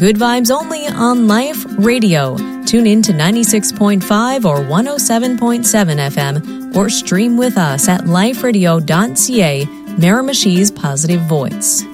Good vibes only on Life Radio. Tune in to 96.5 or 107.7 FM or stream with us at liferadio.ca, Miramichi's Positive Voice.